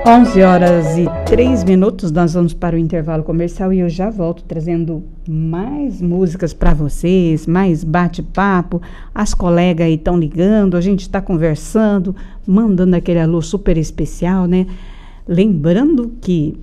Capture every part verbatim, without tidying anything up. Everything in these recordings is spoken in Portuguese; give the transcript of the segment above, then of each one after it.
onze horas e três minutos, nós vamos para o intervalo comercial e eu já volto trazendo mais músicas para vocês, mais bate-papo. As colegas aí estão ligando, a gente está conversando, mandando aquele alô super especial, né? Lembrando que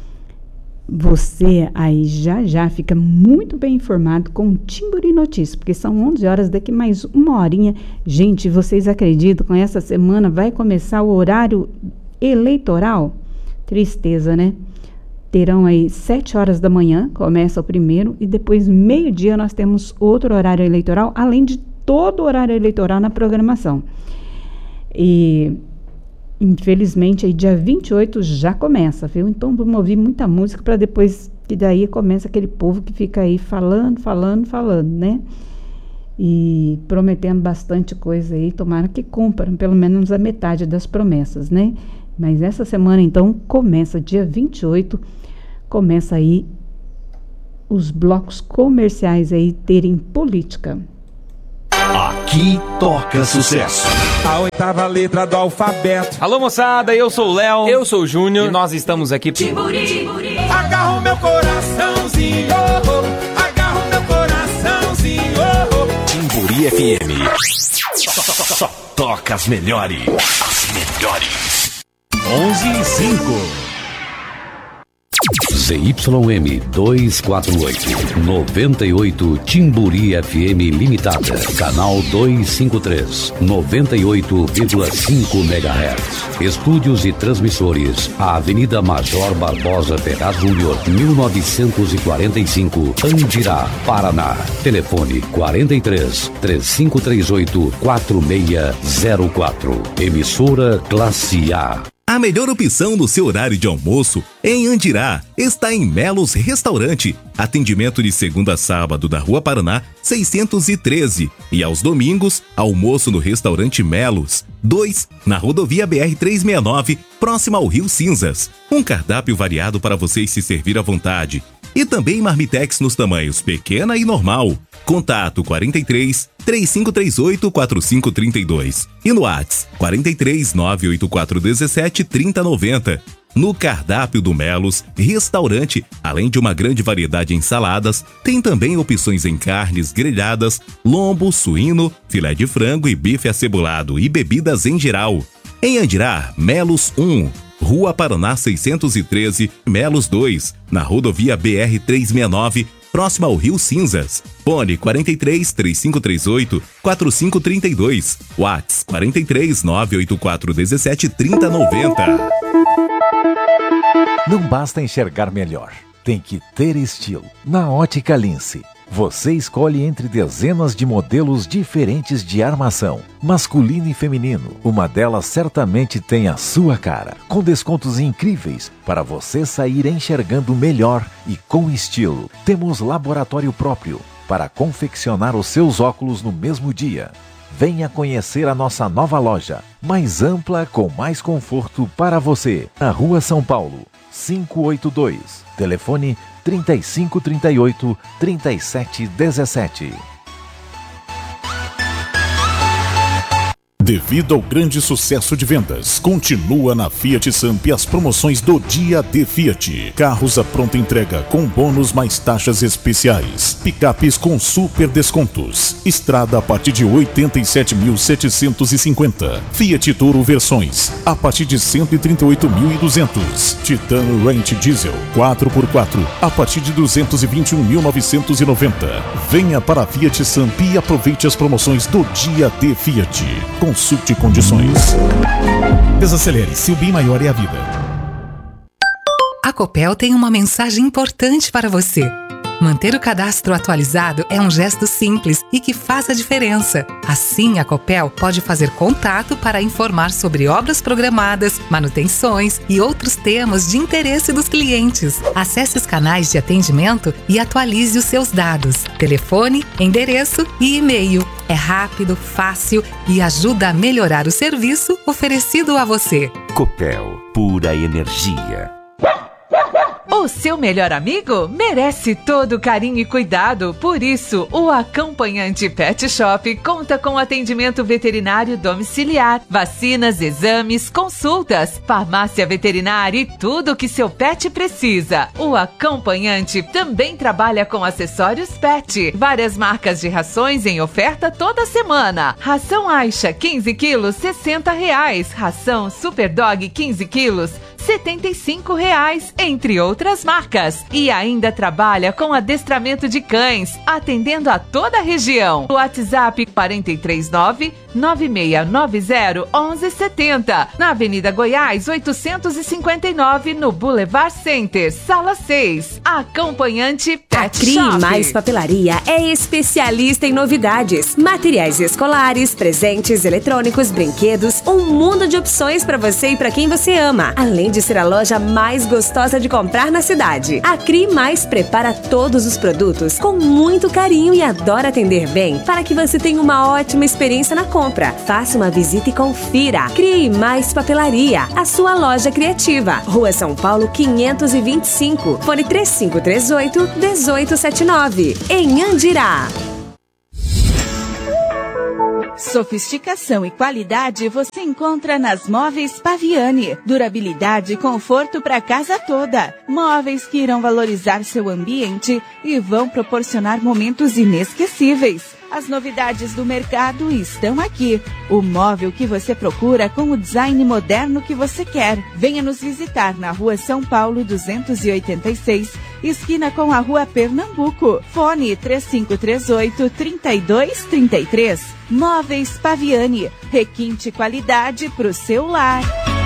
você aí já já fica muito bem informado com o Timburi Notícias, porque são onze horas, daqui mais uma horinha. Gente, vocês acreditam, com essa semana vai começar o horário eleitoral? Tristeza, né? Terão aí sete horas da manhã, começa o primeiro, e depois meio-dia nós temos outro horário eleitoral, além de todo o horário eleitoral na programação. E infelizmente aí dia vinte e oito já começa, viu? Então vamos ouvir muita música para depois, que daí começa aquele povo que fica aí falando, falando, falando, né? E prometendo bastante coisa aí, tomara que cumpram pelo menos a metade das promessas, né? Mas essa semana, então, começa dia vinte e oito, começa aí os blocos comerciais aí terem política. Aqui toca sucesso. A oitava letra do alfabeto. Alô, moçada, eu sou o Léo. Eu sou o Júnior. E nós estamos aqui. Timburi, Timburi. Agarra o meu coraçãozinho. Agarra o meu coraçãozinho. Timburi F M. Só, só, só, só toca as melhores. As melhores. onze e cinco. Z Y M duzentos e quarenta e oito, noventa e oito Timburi F M Limitada, canal duzentos e cinquenta e três, noventa e oito vírgula cinco megahertz. Estúdios e transmissores, a Avenida Major Barbosa Ferraz Júnior, mil novecentos e quarenta e cinco, Andirá, Paraná. Telefone quarenta e três, trinta e cinco trinta e oito, quarenta e seis zero quatro. Emissora Classe A. A melhor opção no seu horário de almoço em Andirá está em Melos Restaurante. Atendimento de segunda a sábado da Rua Paraná, seiscentos e treze. E aos domingos, almoço no Restaurante Melos. dois, na rodovia B R trezentos e sessenta e nove, próxima ao Rio Cinzas. Um cardápio variado para vocês se servir à vontade. E também marmitex nos tamanhos pequena e normal. Contato quarenta e três, trinta e cinco trinta e oito, quarenta e cinco trinta e dois. E no WhatsApp quarenta e três, nove oito quatro um sete, trinta noventa. No cardápio do Melos Restaurante, além de uma grande variedade de ensaladas, tem também opções em carnes grelhadas, lombo, suíno, filé de frango e bife acebolado e bebidas em geral. Em Andirá, Melos um, Rua Paraná seiscentos e treze, Melos dois, na rodovia B R trezentos e sessenta e nove, próxima ao Rio Cinzas. Fone quarenta e três, trinta e cinco trinta e oito, quarenta e cinco trinta e dois. WhatsApp quarenta e três, nove oito quatro um sete, trinta noventa. Não basta enxergar melhor, tem que ter estilo. Na Ótica Lince, você escolhe entre dezenas de modelos diferentes de armação, masculino e feminino. Uma delas certamente tem a sua cara, com descontos incríveis para você sair enxergando melhor e com estilo. Temos laboratório próprio para confeccionar os seus óculos no mesmo dia. Venha conhecer a nossa nova loja, mais ampla, com mais conforto para você. Na Rua São Paulo, quinhentos e oitenta e dois. Telefone trinta e cinco trinta e oito, trinta e sete dezessete. Devido ao grande sucesso de vendas, continua na Fiat Samp as promoções do Dia D Fiat. Carros à pronta entrega com bônus mais taxas especiais. Picapes com super descontos. Estrada a partir de oitenta e sete mil setecentos e cinquenta. Fiat Toro versões a partir de cento e trinta e oito mil e duzentos. Titano Range Diesel quatro por quatro a partir de duzentos e vinte e um mil novecentos e noventa. Venha para a Fiat Samp e aproveite as promoções do Dia D Fiat. Consulte condições. Desacelere-se, o bem maior é a vida. A Copel tem uma mensagem importante para você. Manter o cadastro atualizado é um gesto simples e que faz a diferença. Assim, a Copel pode fazer contato para informar sobre obras programadas, manutenções e outros temas de interesse dos clientes. Acesse os canais de atendimento e atualize os seus dados, telefone, endereço e e-mail. É rápido, fácil e ajuda a melhorar o serviço oferecido a você. Copel, pura energia. O seu melhor amigo merece todo carinho e cuidado. Por isso, o Acompanhante Pet Shop conta com atendimento veterinário domiciliar, vacinas, exames, consultas, farmácia veterinária e tudo o que seu pet precisa. O Acompanhante também trabalha com acessórios pet, várias marcas de rações em oferta toda semana. Ração Aisha quinze quilos, sessenta reais. Ração Super Dog quinze quilos, setenta e cinco reais, entre outras marcas. E ainda trabalha com adestramento de cães, atendendo a toda a região. WhatsApp quatro três nove, nove seis nove zero, um um sete zero, na Avenida Goiás oitocentos e cinquenta e nove, no Boulevard Center, Sala seis. Acompanhante Pet A Cri Shop. Mais Papelaria é especialista em novidades, materiais escolares, presentes eletrônicos, brinquedos, um mundo de opções para você e para quem você ama. Além de ser a loja mais gostosa de comprar na cidade, a Cri Mais prepara todos os produtos com muito carinho e adora atender bem para que você tenha uma ótima experiência na compra. Faça uma visita e confira. Cri Mais Papelaria, a sua loja criativa. Rua São Paulo quinhentos e vinte e cinco, fone três cinco três oito, um oito sete nove, em Andirá. Sofisticação e qualidade você encontra nas Móveis Paviani. Durabilidade e conforto para casa toda. Móveis que irão valorizar seu ambiente e vão proporcionar momentos inesquecíveis. As novidades do mercado estão aqui. O móvel que você procura com o design moderno que você quer. Venha nos visitar na Rua São Paulo duzentos e oitenta e seis, esquina com a Rua Pernambuco. Fone três cinco três oito, três dois três três. Móveis Paviani. Requinte qualidade pro seu lar.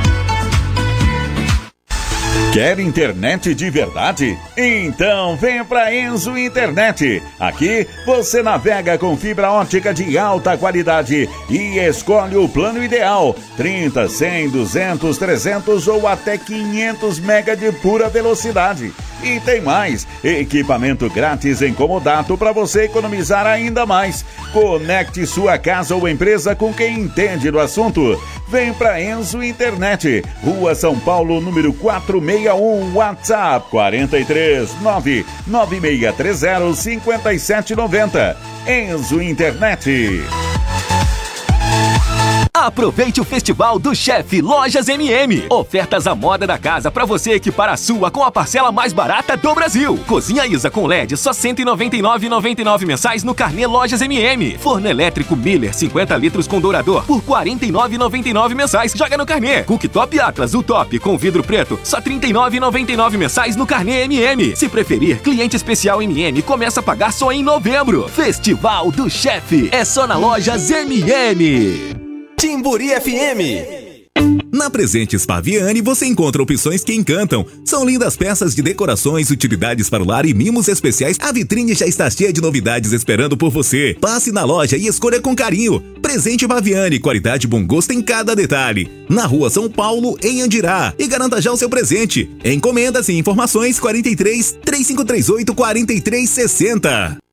Quer internet de verdade? Então vem pra Enzo Internet. Aqui você navega com fibra ótica de alta qualidade e escolhe o plano ideal: trinta, cem, duzentos, trezentos ou até quinhentos mega de pura velocidade. E tem mais, equipamento grátis em comodato para você economizar ainda mais. Conecte sua casa ou empresa com quem entende do assunto. Vem pra Enzo Internet, Rua São Paulo, número quatrocentos e sessenta e um, WhatsApp quatro três nove, nove seis três zero, cinco sete nove zero. Enzo Internet. Aproveite o Festival do Chefe Lojas M M. Ofertas à moda da casa para você equipar a sua com a parcela mais barata do Brasil. Cozinha Isa com L E D só cento e noventa e nove reais e noventa e nove centavos mensais no carnê Lojas M M. Forno elétrico Miller cinquenta litros com dourador por quarenta e nove reais e noventa e nove centavos mensais. Joga no carnê. Cooktop Atlas, o top com vidro preto, só trinta e nove reais e noventa e nove centavos mensais no carnê M M. Se preferir, cliente especial M M começa a pagar só em novembro. Festival do Chefe é só na Lojas M M. Timburi F M. Na Presentes Paviani você encontra opções que encantam. São lindas peças de decorações, utilidades para o lar e mimos especiais. A vitrine já está cheia de novidades esperando por você. Passe na loja e escolha com carinho. Presente Paviani, qualidade e bom gosto em cada detalhe. Na Rua São Paulo, em Andirá. E garanta já o seu presente. Encomendas e informações quatro três, três cinco três oito, quatro três seis zero.